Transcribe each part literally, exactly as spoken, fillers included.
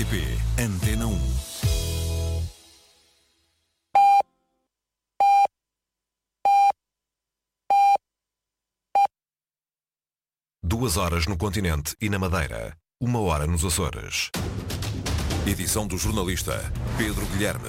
R T P Antena um. Duas horas no continente e na Madeira. Uma hora nos Açores. Edição do jornalista Pedro Guilherme.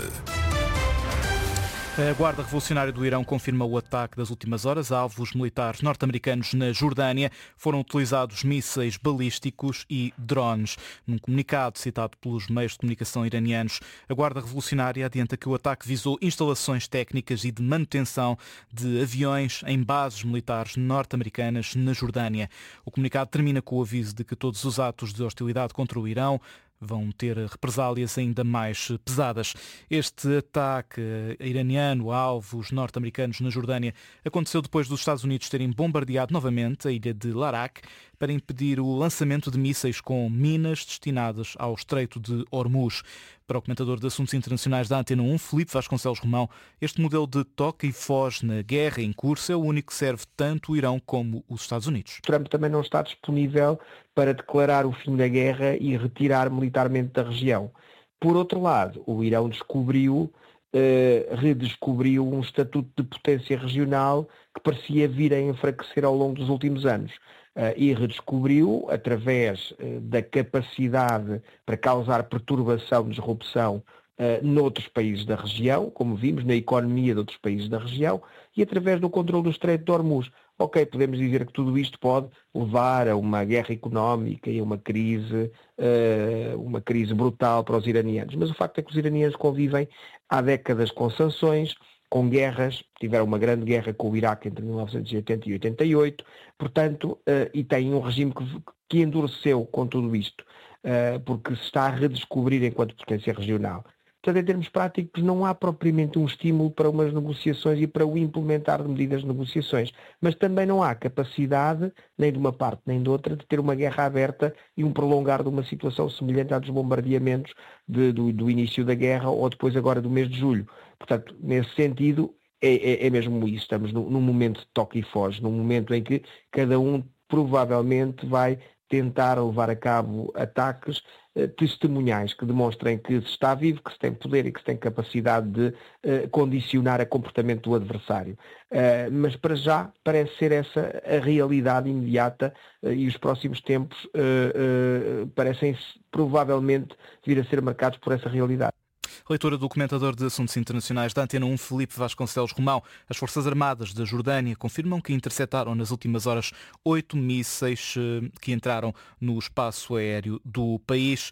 A Guarda Revolucionária do Irão confirma o ataque das últimas horas a alvos militares norte-americanos na Jordânia. Foram utilizados mísseis balísticos e drones. Num comunicado citado pelos meios de comunicação iranianos, a Guarda Revolucionária adianta que o ataque visou instalações técnicas e de manutenção de aviões em bases militares norte-americanas na Jordânia. O comunicado termina com o aviso de que todos os atos de hostilidade contra o Irão vão ter represálias ainda mais pesadas. Este ataque iraniano a alvos norte-americanos na Jordânia aconteceu depois dos Estados Unidos terem bombardeado novamente a ilha de Larak para impedir o lançamento de mísseis com minas destinadas ao Estreito de Hormuz. Para o comentador de assuntos internacionais da Antena um, Filipe Vasconcelos Romão, este modelo de toque e foge na guerra em curso é o único que serve tanto o Irão como os Estados Unidos. Trump também não está disponível para declarar o fim da guerra e retirar militarmente da região. Por outro lado, o Irão descobriu, eh, redescobriu um estatuto de potência regional que parecia vir a enfraquecer ao longo dos últimos anos. Uh, e redescobriu, através uh, da capacidade para causar perturbação, disrupção uh, noutros países da região, como vimos, na economia de outros países da região, e através do controle do Estreito de Hormuz. Ok, podemos dizer que tudo isto pode levar a uma guerra económica e a uma crise, uh, uma crise brutal para os iranianos, mas o facto é que os iranianos convivem há décadas com sanções, com guerras, tiveram uma grande guerra com o Iraque entre mil novecentos e oitenta e oitenta e oito, portanto, uh, e têm um regime que, que endureceu com tudo isto, uh, porque se está a redescobrir enquanto potência regional. Portanto, em termos práticos, não há propriamente um estímulo para umas negociações e para o implementar de medidas de negociações, mas também não há capacidade, nem de uma parte nem de outra, de ter uma guerra aberta e um prolongar de uma situação semelhante à dos bombardeamentos de, do, do início da guerra ou depois agora do mês de julho. Portanto, nesse sentido, é, é, é mesmo isso. Estamos num, num momento de toque e foge, num momento em que cada um provavelmente vai tentar levar a cabo ataques eh, testemunhais que demonstrem que se está vivo, que se tem poder e que se tem capacidade de eh, condicionar o comportamento do adversário. Uh, mas para já parece ser essa a realidade imediata uh, e os próximos tempos uh, uh, parecem provavelmente vir a ser marcados por essa realidade. Leitura do comentador de assuntos internacionais da Antena um, Filipe Vasconcelos Romão. As Forças Armadas da Jordânia confirmam que interceptaram nas últimas horas oito mísseis que entraram no espaço aéreo do país.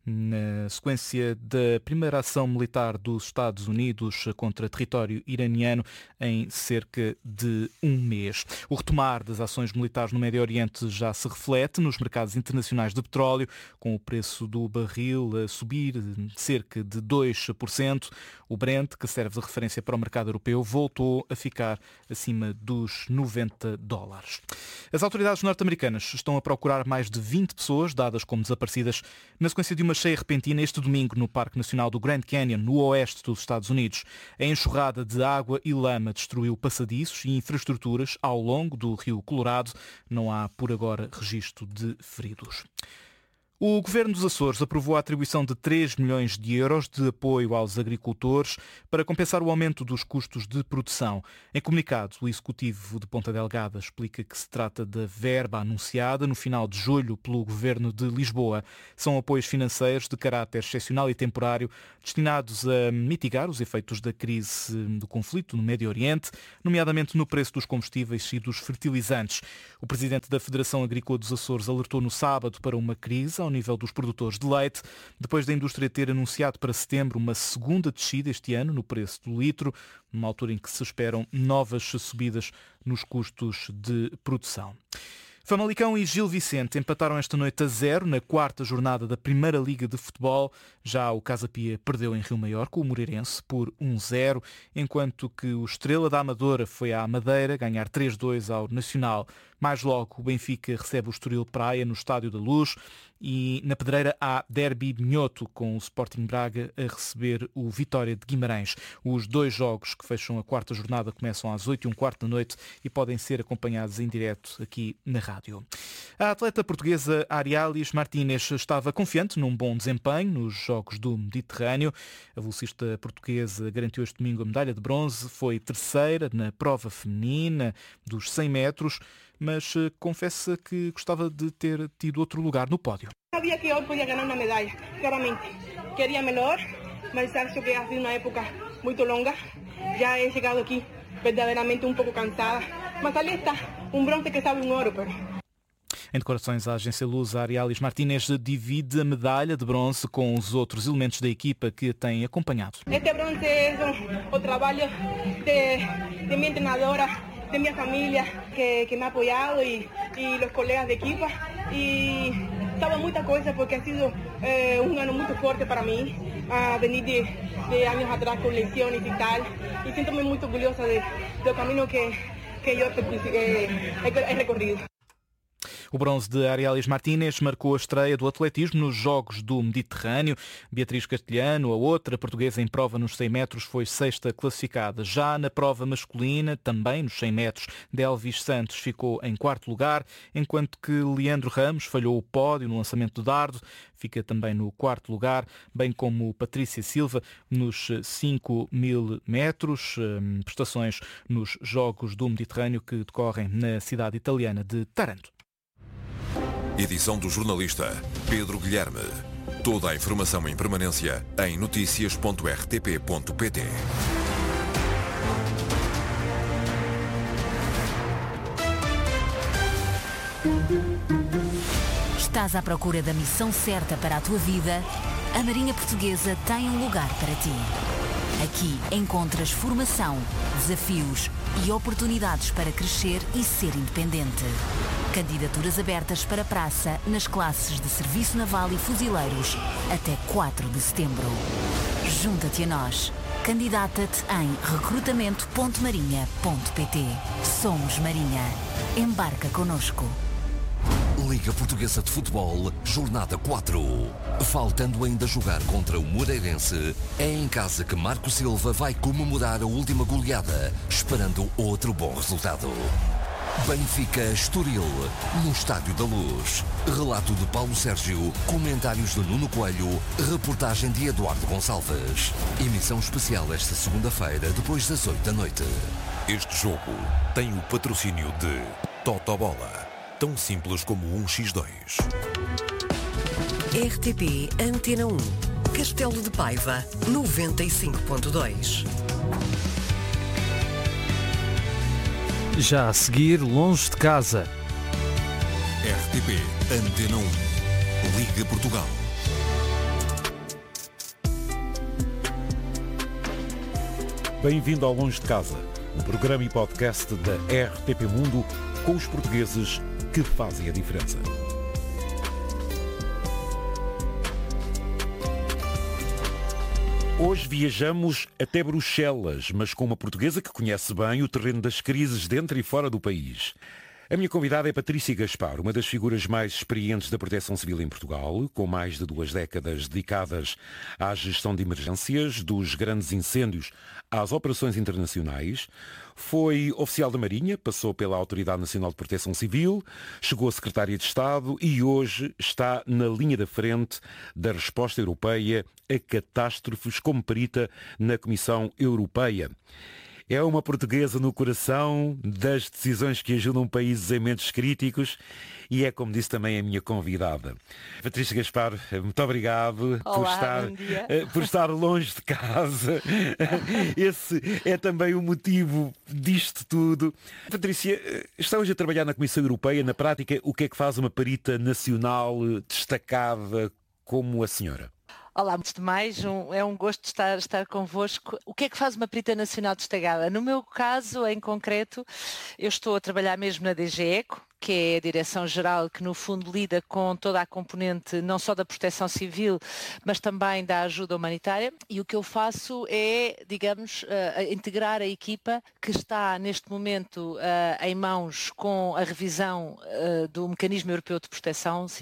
Na sequência da primeira ação militar dos Estados Unidos contra território iraniano em cerca de um mês. O retomar das ações militares no Médio Oriente já se reflete nos mercados internacionais de petróleo, com o preço do barril a subir cerca de dois por cento. O Brent, que serve de referência para o mercado europeu, voltou a ficar acima dos noventa dólares. As autoridades norte-americanas estão a procurar mais de vinte pessoas dadas como desaparecidas na sequência de uma cheia repentina este domingo no Parque Nacional do Grand Canyon, no oeste dos Estados Unidos. A enxurrada de água e lama destruiu passadiços e infraestruturas ao longo do Rio Colorado. Não há, por agora, registro de feridos. O Governo dos Açores aprovou a atribuição de três milhões de euros de apoio aos agricultores para compensar o aumento dos custos de produção. Em comunicado, o Executivo de Ponta Delgada explica que se trata da verba anunciada no final de julho pelo Governo de Lisboa. São apoios financeiros de caráter excepcional e temporário destinados a mitigar os efeitos da crise do conflito no Médio Oriente, nomeadamente no preço dos combustíveis e dos fertilizantes. O Presidente da Federação Agrícola dos Açores alertou no sábado para uma crise ao nível dos produtores de leite, depois da indústria ter anunciado para setembro uma segunda descida este ano no preço do litro, numa altura em que se esperam novas subidas nos custos de produção. Famalicão e Gil Vicente empataram esta noite a zero na quarta jornada da Primeira Liga de Futebol. Já o Casa Pia perdeu em Rio Maior com o Moreirense por um zero, enquanto que o Estrela da Amadora foi à Madeira ganhar três dois ao Nacional. Mais logo, o Benfica recebe o Estoril Praia no Estádio da Luz. E na Pedreira há Derby Minhoto, com o Sporting Braga a receber o Vitória de Guimarães. Os dois jogos que fecham a quarta jornada começam às oito e um quarto da noite e podem ser acompanhados em direto aqui na rádio. A atleta portuguesa Arialis Martínez estava confiante num bom desempenho nos Jogos do Mediterrâneo. A velocista portuguesa garantiu este domingo a medalha de bronze, foi terceira na prova feminina dos cem metros, mas confessa que gostava de ter tido outro lugar no pódio. Sabia que eu podia ganhar uma medalha, claramente. Queria melhor, mas acho que ha sido uma época muito longa. Já he chegado aqui verdadeiramente um pouco cansada, mas ali está, um bronze que sabe um ouro. Pero... Em decorações à agência Lusa, Arialis Martínez divide a medalha de bronze com os outros elementos da equipa que a têm acompanhado. Este bronze é o, o trabalho de, de minha treinadora, de minha família que, que me ha apoiado e, e os colegas de equipa. E sabe muita coisa porque ha sido eh, um ano muito forte para mim. A venir de, de anos atrás com lesões e tal. E sinto-me muito orgulhosa de, do caminho que, que eu eh, he recorrido. O bronze de Arialis Martínez marcou a estreia do atletismo nos Jogos do Mediterrâneo. Beatriz Castelhano, a outra portuguesa em prova nos cem metros, foi sexta classificada. Já na prova masculina, também nos cem metros, Delvis Santos ficou em quarto lugar, enquanto que Leandro Ramos falhou o pódio no lançamento do dardo, fica também no quarto lugar, bem como Patrícia Silva nos cinco mil metros, prestações nos Jogos do Mediterrâneo que decorrem na cidade italiana de Taranto. Edição do jornalista Pedro Guilherme. Toda a informação em permanência em notícias ponto r t p ponto p t. Estás à procura da missão certa para a tua vida? A Marinha Portuguesa tem um lugar para ti. Aqui encontras formação, desafios e oportunidades para crescer e ser independente. Candidaturas abertas para praça nas classes de Serviço Naval e Fuzileiros até quatro de setembro. Junta-te a nós. Candidata-te em recrutamento ponto marinha ponto p t. Somos Marinha. Embarca connosco. Liga Portuguesa de Futebol, Jornada quatro. Faltando ainda jogar contra o Moreirense, é em casa que Marco Silva vai comemorar a última goleada, esperando outro bom resultado. Benfica Estoril, no Estádio da Luz. Relato de Paulo Sérgio, comentários de Nuno Coelho, reportagem de Eduardo Gonçalves. Emissão especial esta segunda-feira, depois das oito da noite. Este jogo tem o patrocínio de Totobola. Tão simples como um por dois. R T P Antena um. Castelo de Paiva, noventa e cinco ponto dois. Já a seguir, longe de casa. R T P Antena um. Liga Portugal. Bem-vindo ao Longe de Casa, um programa e podcast da R T P Mundo com os portugueses que fazem a diferença. Hoje viajamos até Bruxelas, mas com uma portuguesa que conhece bem o terreno das crises dentro e fora do país. A minha convidada é Patrícia Gaspar, uma das figuras mais experientes da Proteção Civil em Portugal, com mais de duas décadas dedicadas à gestão de emergências, dos grandes incêndios às operações internacionais. Foi oficial da Marinha, passou pela Autoridade Nacional de Proteção Civil, chegou a secretária de Estado e hoje está na linha da frente da resposta europeia a catástrofes como perita na Comissão Europeia. É uma portuguesa no coração das decisões que ajudam países em momentos críticos e é, como disse também a minha convidada. Patrícia Gaspar, muito obrigado. Olá, por, estar, bom dia. por estar longe de casa. Esse é também o motivo disto tudo. Patrícia, está hoje a trabalhar na Comissão Europeia. Na prática, o que é que faz uma perita nacional destacada como a senhora? Olá, antes de mais, um, é um gosto estar, estar convosco. O que é que faz uma perita nacional destacada? No meu caso, em concreto, eu estou a trabalhar mesmo na D G ECO, que é a Direção-Geral que no fundo lida com toda a componente não só da proteção civil, mas também da ajuda humanitária. E o que eu faço é, digamos, uh, integrar a equipa que está neste momento uh, em mãos com a revisão uh, do Mecanismo Europeu de Proteção Civil.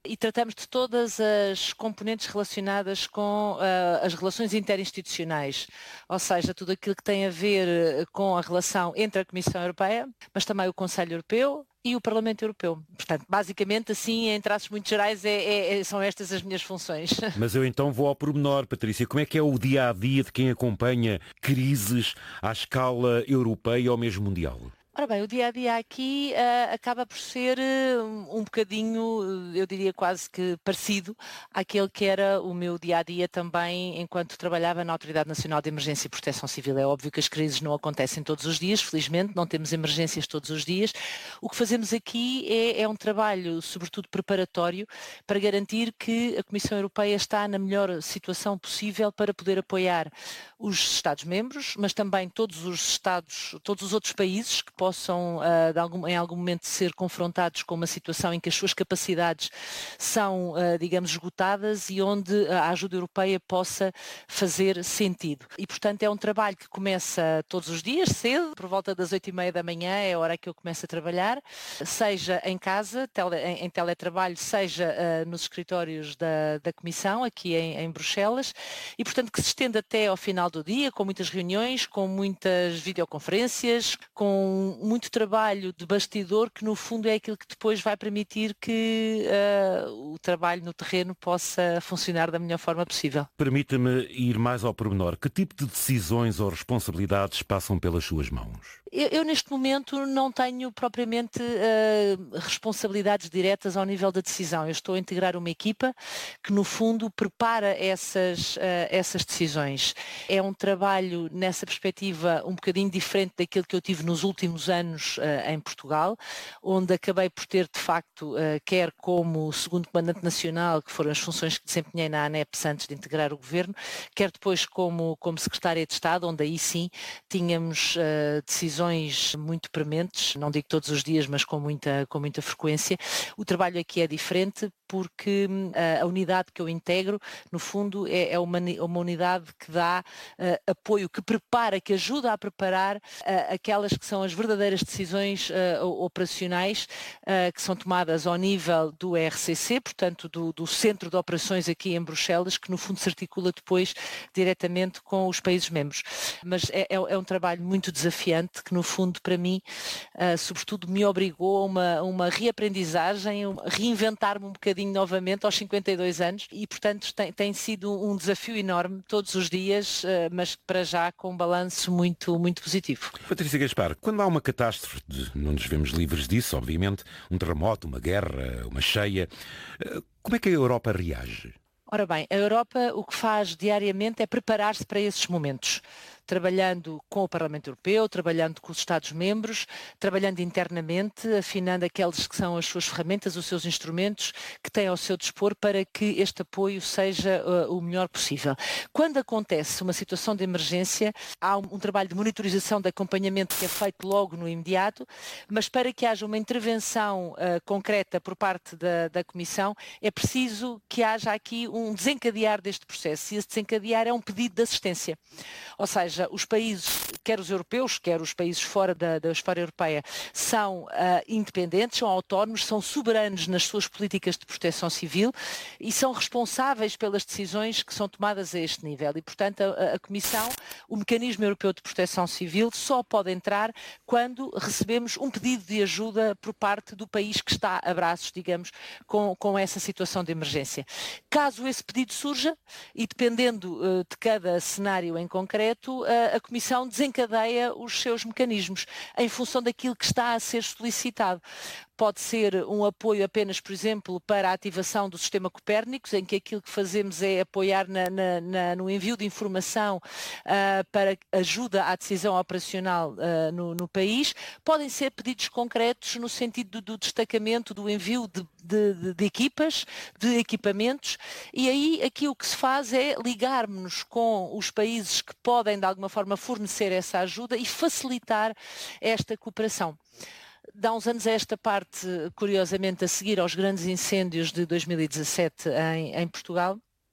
e tratamos de todas as componentes relacionadas com uh, as relações interinstitucionais, ou seja, tudo aquilo que tem a ver com a relação entre a Comissão Europeia, mas também o Conselho Europeu e o Parlamento Europeu. Portanto, basicamente, assim, em traços muito gerais, é, é, é, são estas as minhas funções. Mas eu então vou ao pormenor, Patrícia. Como é que é o dia-a-dia de quem acompanha crises à escala europeia ou mesmo mundial? Ora bem, o dia-a-dia aqui uh, acaba por ser uh, um bocadinho, eu diria quase que parecido àquele que era o meu dia-a-dia também enquanto trabalhava na Autoridade Nacional de Emergência e Proteção Civil. É óbvio que as crises não acontecem todos os dias, felizmente, não temos emergências todos os dias. O que fazemos aqui é, é um trabalho, sobretudo preparatório, para garantir que a Comissão Europeia está na melhor situação possível para poder apoiar os Estados-membros, mas também todos os Estados, todos os outros países que possam uh, de algum, em algum momento ser confrontados com uma situação em que as suas capacidades são, uh, digamos, esgotadas e onde a ajuda europeia possa fazer sentido. E, portanto, é um trabalho que começa todos os dias, cedo, por volta das oito e meia da manhã, é a hora que eu começo a trabalhar, seja em casa, tele, em, em teletrabalho, seja uh, nos escritórios da, da Comissão, aqui em, em Bruxelas, e, portanto, que se estende até ao final do dia, com muitas reuniões, com muitas videoconferências, com muito trabalho de bastidor, que no fundo é aquilo que depois vai permitir que uh, o trabalho no terreno possa funcionar da melhor forma possível. Permita-me ir mais ao pormenor. Que tipo de decisões ou responsabilidades passam pelas suas mãos? Eu, eu neste momento não tenho propriamente uh, responsabilidades diretas ao nível da decisão. Eu estou a integrar uma equipa que no fundo prepara essas, uh, essas decisões. É um trabalho nessa perspectiva um bocadinho diferente daquilo que eu tive nos últimos anos uh, em Portugal, onde acabei por ter de facto, uh, quer como segundo comandante nacional, que foram as funções que desempenhei na ANEPS antes de integrar o governo, quer depois como, como secretária de Estado, onde aí sim tínhamos uh, decisões muito prementes, não digo todos os dias, mas com muita, com muita frequência. O trabalho aqui é diferente porque uh, a unidade que eu integro, no fundo, é, é uma, uma unidade que dá uh, apoio, que prepara, que ajuda a preparar uh, aquelas que são as verdadeiras decisões uh, operacionais uh, que são tomadas ao nível do R C C, portanto do, do Centro de Operações aqui em Bruxelas, que no fundo se articula depois diretamente com os países membros. Mas é, é, é um trabalho muito desafiante que no fundo para mim, uh, sobretudo me obrigou a uma, uma reaprendizagem, um, reinventar-me um bocadinho novamente aos cinquenta e dois anos e portanto tem, tem sido um desafio enorme todos os dias, uh, mas para já com um balanço muito, muito positivo. Patrícia Gaspar, quando há uma catástrofe, não nos vemos livres disso, obviamente, um terremoto, uma guerra, uma cheia, uh, como é que a Europa reage? Ora bem, a Europa o que faz diariamente é preparar-se para esses momentos, trabalhando com o Parlamento Europeu, trabalhando com os Estados-membros, trabalhando internamente, afinando aqueles que são as suas ferramentas, os seus instrumentos que têm ao seu dispor para que este apoio seja uh, o melhor possível. Quando acontece uma situação de emergência, há um, um trabalho de monitorização, de acompanhamento que é feito logo no imediato, mas para que haja uma intervenção uh, concreta por parte da, da Comissão, é preciso que haja aqui um desencadear deste processo, e esse desencadear é um pedido de assistência. Ou seja, os países, quer os europeus, quer os países fora da, da esfera europeia, são uh, independentes, são autónomos, são soberanos nas suas políticas de proteção civil e são responsáveis pelas decisões que são tomadas a este nível. E, portanto, a, a Comissão, o Mecanismo Europeu de Proteção Civil, só pode entrar quando recebemos um pedido de ajuda por parte do país que está a braços, digamos, com, com essa situação de emergência. Caso esse pedido surja, e dependendo uh, de cada cenário em concreto, a Comissão desencadeia os seus mecanismos em função daquilo que está a ser solicitado. Pode ser um apoio apenas, por exemplo, para a ativação do sistema Copérnicos, em que aquilo que fazemos é apoiar na, na, na, no envio de informação uh, para ajuda à decisão operacional uh, no, no país. Podem ser pedidos concretos no sentido do, do destacamento, do envio de, de, de, de equipas, de equipamentos, e aí aqui o que se faz é ligarmos-nos com os países que podem de alguma forma fornecer essa ajuda e facilitar esta cooperação. De há uns anos a esta parte, curiosamente, a seguir aos grandes incêndios de dois mil e dezassete em, em Portugal,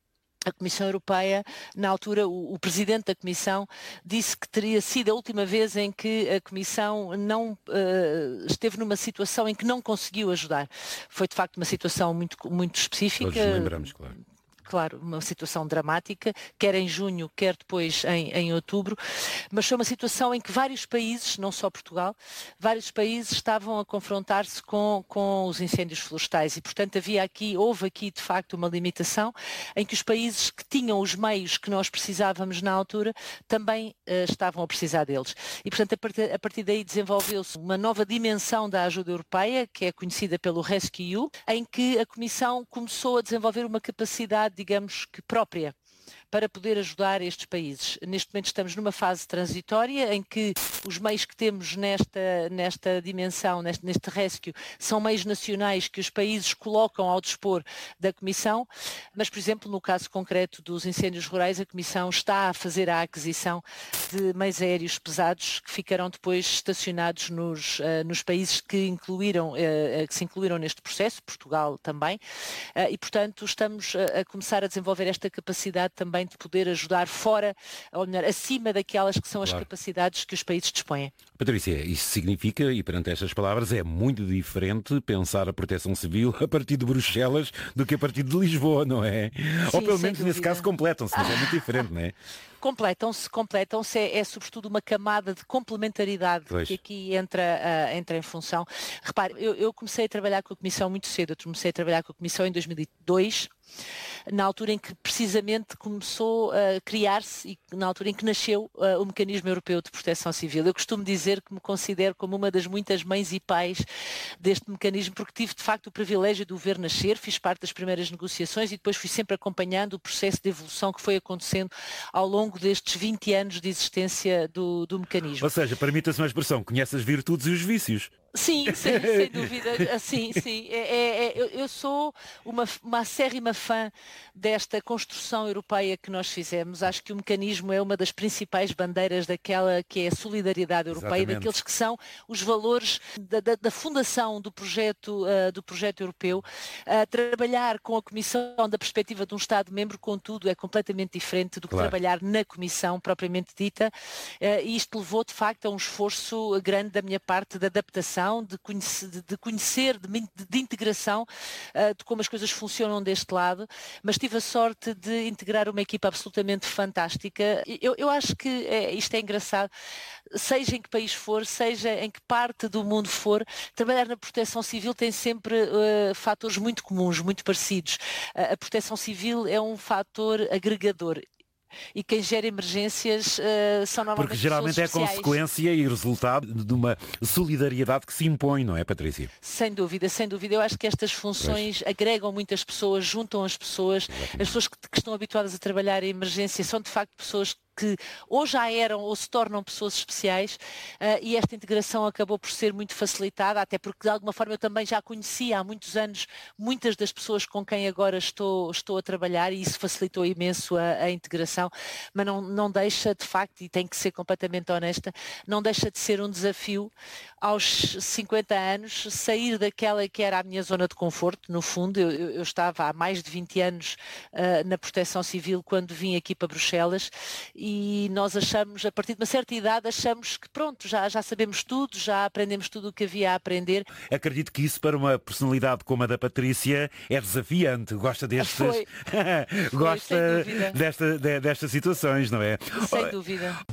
a Comissão Europeia, na altura, o, o Presidente da Comissão disse que teria sido a última vez em que a Comissão não uh, esteve numa situação em que não conseguiu ajudar. Foi, de facto, uma situação muito, muito específica. Todos lembramos, claro. Claro, uma situação dramática, quer em junho, quer depois em, em outubro, mas foi uma situação em que vários países, não só Portugal, vários países estavam a confrontar-se com, com os incêndios florestais e, portanto, havia aqui, houve aqui de facto uma limitação em que os países que tinham os meios que nós precisávamos na altura também uh, estavam a precisar deles. E, portanto, a partir, a partir daí desenvolveu-se uma nova dimensão da ajuda europeia, que é conhecida pelo RescEU, em que a Comissão começou a desenvolver uma capacidade, digamos que própria, para poder ajudar estes países. Neste momento estamos numa fase transitória em que os meios que temos nesta, nesta dimensão, neste, neste rescue, são meios nacionais que os países colocam ao dispor da Comissão, mas, por exemplo, no caso concreto dos incêndios rurais, a Comissão está a fazer a aquisição de meios aéreos pesados que ficarão depois estacionados nos, uh, nos países que, incluíram, uh, que se incluíram neste processo, Portugal também, uh, e, portanto, estamos a, a começar a desenvolver esta capacidade também de poder ajudar fora, ou melhor, acima daquelas que são as claro. capacidades que os países dispõem. Patrícia, isso significa, e perante estas palavras, é muito diferente pensar a proteção civil a partir de Bruxelas do que a partir de Lisboa, não é? Sim, ou pelo menos dúvida. nesse caso completam-se, mas é muito diferente, não é? Completam-se, completam-se, é, é sobretudo uma camada de complementaridade pois. que aqui entra, uh, entra em função. Repare, eu, eu comecei a trabalhar com a Comissão muito cedo, eu comecei a trabalhar com a Comissão em dois mil e dois, na altura em que precisamente começou a criar-se e na altura em que nasceu uh, o Mecanismo Europeu de Proteção Civil. Eu costumo dizer que me considero como uma das muitas mães e pais deste mecanismo, porque tive de facto o privilégio de o ver nascer, fiz parte das primeiras negociações e depois fui sempre acompanhando o processo de evolução que foi acontecendo ao longo destes vinte anos de existência do, do mecanismo. Ou seja, permita-se uma expressão, conhece as virtudes e os vícios. Sim, sem, sem dúvida, sim, sim. É, é, é, eu sou uma, uma acérrima fã desta construção europeia que nós fizemos. Acho que o mecanismo é uma das principais bandeiras daquela que é a solidariedade europeia, Exatamente. daqueles que são os valores da, da, da fundação do projeto, uh, do projeto europeu. Uh, trabalhar com a Comissão da perspectiva de um Estado-membro, contudo, é completamente diferente do que claro. trabalhar na Comissão propriamente dita. Uh, e isto levou, de facto, a um esforço grande da minha parte de adaptação, de conhecer, de, conhecer, de, de integração uh, de como as coisas funcionam deste lado, mas tive a sorte de integrar uma equipa absolutamente fantástica. Eu, eu acho que é, isto é engraçado, seja em que país for, seja em que parte do mundo for, trabalhar na proteção civil tem sempre uh, fatores muito comuns, muito parecidos. Uh, a proteção civil é um fator agregador. E quem gera emergências uh, são normalmente Porque geralmente é a consequência e resultado de uma solidariedade que se impõe, não é, Patrícia? Sem dúvida, sem dúvida. Eu acho que estas funções pois. agregam muitas pessoas, juntam as pessoas. Exatamente. As pessoas que, que estão habituadas a trabalhar em emergência são de facto pessoas que ou já eram ou se tornam pessoas especiais uh, e esta integração acabou por ser muito facilitada, até porque de alguma forma eu também já conhecia há muitos anos muitas das pessoas com quem agora estou, estou a trabalhar e isso facilitou imenso a, a integração, mas não, não deixa de facto, e tenho que ser completamente honesta, não deixa de ser um desafio aos cinquenta anos sair daquela que era a minha zona de conforto. No fundo, eu, eu estava há mais de vinte anos uh, na proteção civil quando vim aqui para Bruxelas e nós achamos, a partir de uma certa idade, achamos que pronto, já, já sabemos tudo, já aprendemos tudo o que havia a aprender. Acredito que isso para uma personalidade como a da Patrícia é desafiante, gosta destas, Foi. gosta Foi, desta, de, destas situações, não é? Sem dúvida.